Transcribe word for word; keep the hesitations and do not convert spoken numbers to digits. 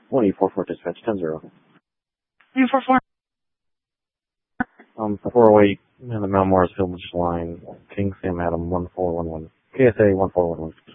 one eight four four dispatch, ten zero. eight four four. Um, four oh eight, in the Mount Morris Village line, King Sam Adam one four one one. K S A one four one one.